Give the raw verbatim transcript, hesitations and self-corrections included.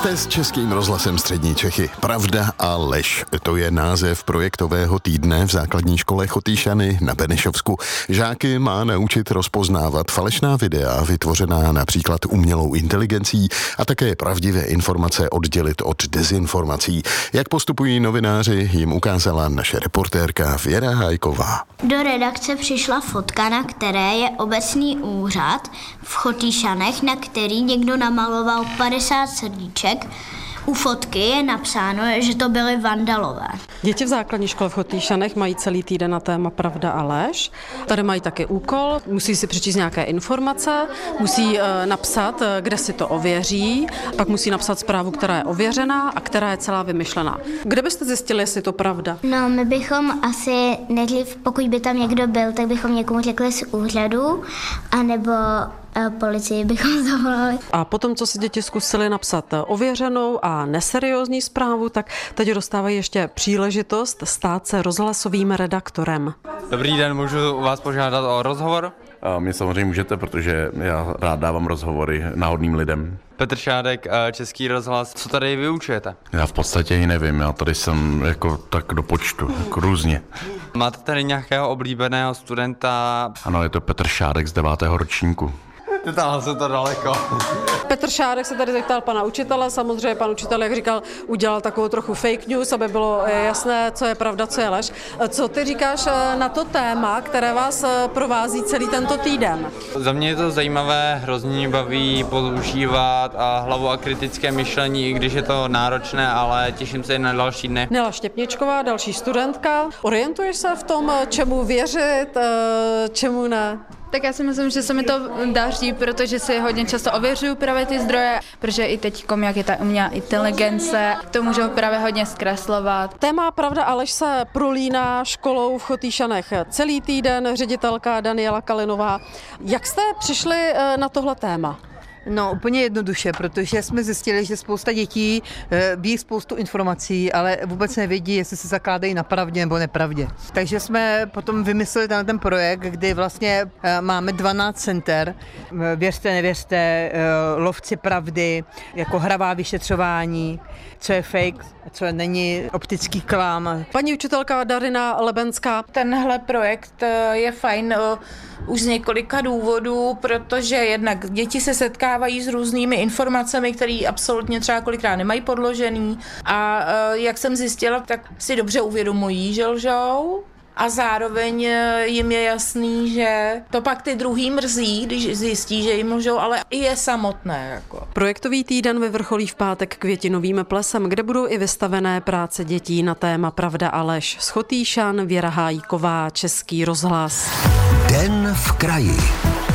Jste s Českým rozhlasem Střední Čechy. Pravda a lež. To je název projektového týdne v základní škole Chotýšany na Benešovsku. Žáky má naučit rozpoznávat falešná videa, vytvořená například umělou inteligencí, a také pravdivé informace oddělit od dezinformací. Jak postupují novináři, jim ukázala naše reportérka Věra Hajková. Do redakce přišla fotka, na které je obecní úřad v Chotýšanech, na který někdo namaloval padesát srdíček. U fotky je napsáno, že to byly vandalové. Děti v základní škole v Chotýšanech mají celý týden na téma pravda a lež. Tady mají taky úkol, musí si přečíst nějaké informace, musí e, napsat, kde si to ověří, pak musí napsat zprávu, která je ověřená a která je celá vymyšlená. Kde byste zjistili, jestli je to pravda? No, my bychom asi nejdřív, pokud by tam někdo byl, tak bychom někomu řekli z úřadu, anebo policii bychom zavolali. A potom, co si děti zkusili napsat ověřenou a neseriózní zprávu, tak teď dostávají ještě příležitost stát se rozhlasovým redaktorem. Dobrý den, můžu vás požádat o rozhovor? A mě samozřejmě můžete, protože já rád dávám rozhovory náhodným lidem. Petr Šádek, Český rozhlas. Co tady vyučujete? Já v podstatě i nevím, já tady jsem jako tak do počtu, jako různě. Máte tady nějakého oblíbeného studenta? Ano, je to Petr Šádek z devátého ročníku. Vytáhl se to daleko. Petr Šádek se tady zeptal pana učitele, samozřejmě pan učitel, jak říkal, udělal takovou trochu fake news, aby bylo jasné, co je pravda, co je lež. Co ty říkáš na to téma, které vás provází celý tento týden? Za mě je to zajímavé, hrozně baví používat a hlavu a kritické myšlení, i když je to náročné, ale těším se i na další dny. Nela Štěpničková, další studentka. Orientuješ se v tom, čemu věřit, čemu ne? Tak já si myslím, že se mi to daří, protože si hodně často ověřuju právě ty zdroje, protože i teď, jak je ta umělá inteligence, to můžou právě hodně zkreslovat. Téma pravda a lež se prolíná školou v Chotýšanech celý týden, ředitelka Daniela Kalinová. Jak jste přišli na tohle téma? No úplně jednoduše, protože jsme zjistili, že spousta dětí ví spoustu informací, ale vůbec nevědí, jestli se zakládají na pravdě nebo nepravdě. Takže jsme potom vymysleli ten, ten projekt, kdy vlastně máme dvanáct center, věřte, nevěřte, lovci pravdy, jako hravá vyšetřování, co je fake, co není, optický klam. Paní učitelka Darina Lebenská. Tenhle projekt je fajn už z několika důvodů, protože jednak děti se setkávají s různými informacemi, které absolutně třeba kolikrát nemají podložený, a jak jsem zjistila, tak si dobře uvědomují, že lžou. A zároveň jim je jasný, že to pak ty druhý mrzí, když zjistí, že jim lžou, ale i je samotné. Jako. Projektový týden vyvrcholí v pátek květinovým plesem, kde budou i vystavené práce dětí na téma pravda a lež. Z Chotýšan Věra Hájková, Český rozhlas. Den v kraji.